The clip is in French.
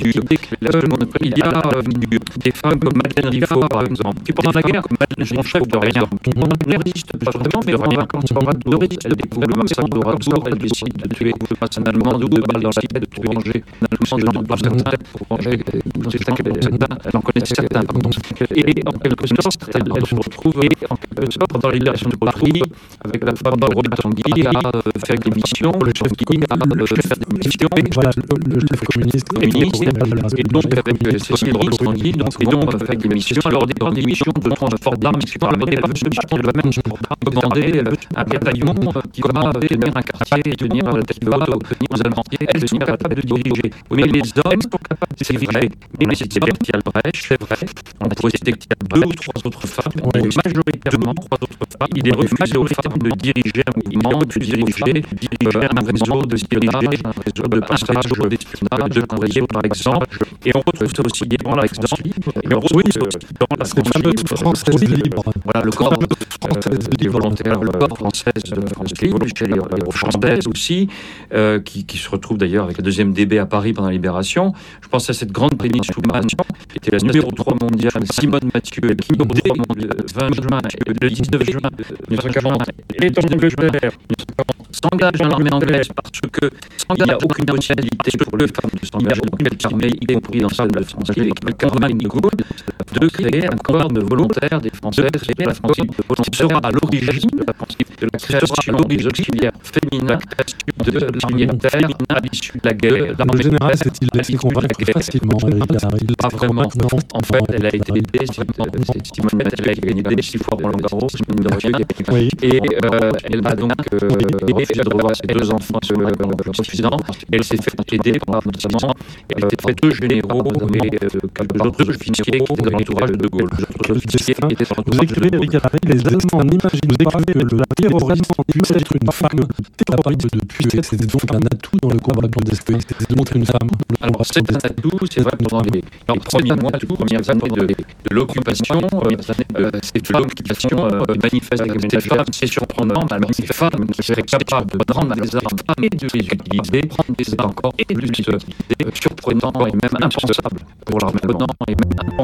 idée que il y a des femmes comme Madeleine Riffaut, par exemple, qui pendant la guerre sont chefs de rien. On ne résiste pas vraiment, mais rien quand on va de résiste à le massacre de Rabsour, elle décide de tuer un Allemand, 12 balles dans la tête, pour venger un Allemand dans la tête, pour venger, elle en connaît certains. Et en quelque sorte, elle se retrouve pendant la libération de Paris, avec la femme de Robert Tanguy, à faire des missions, le chef qui à faire des missions. Voilà, le chef communiste. Et donc, avec Cécile Tanguy, et donc, faire des missions. Alors, des missions de transport d'armes, alors, elle va même commander un bataillon qui va tenir un quartier et tenir la tête aux Allemands. Elles sont capables de diriger. Mais les hommes sont capables de diriger. Mais c'est Bertie Albrecht, c'est vrai. On pourrait citer qu'il y a 2 ou 3 autres femmes, majoritairement 3 autres femmes. Il est refusé aux femmes de diriger un mouvement, de diriger un réseau d'espionnage, un réseau de passage d'espionnage, de courrier, par exemple. Et on retrouve ça aussi dans l'exemple. Et on retrouve ça aussi dans la fameuse Française libre. Voilà, le corps française libre volontaire, le corps française libre, chez les Françaises aussi, qui se retrouve d'ailleurs avec la 2e DB à Paris pendant la Libération. Je pense à cette grande Péniche Schumann, qui était la numéro 3 mondiale, Simone Mathieu, qui, dès le 19 juin 1940, est en Angleterre, s'engage dans l'armée anglaise parce qu'il n'y a aucune possibilité pour les femmes de s'engager dans quelque armée, y compris dans celle de la France, et qui permet de créer un corps de volontaires des Françaises et de la France, qui sera à l'origine de la création des auxiliaires féminins de l'armée terre à l'issue de la guerre. En général, c'est-il convaincre facilement? Pas vraiment. En fait, elle a été aidée, Simone Mathieu, elle a gagné 6 fois Roland Garros, et elle a donc refusé de revoir ses 2 enfants suffisants. Elle s'est fait aider par notamment, elle s'est fait 2 généraux et quelques autres officiers qui étaient dans l'entourage de De Gaulle. Vous écrivez, les Allemands n'imaginent pas que le terroriste puisse être une femme capable de tuer. C'est donc un atout dans le combat clandestin, de montrer une femme. Alors, c'est un atout, c'est vrai, pendant les premiers mois, les premières années de l'occupation, c'est l'occupation manifeste avec des femmes, c'est surprenant, mais alors ces femmes qui seraient capables de prendre des armes et de les utiliser, c'est encore plus surprenant et même impensable pour l'armée allemande.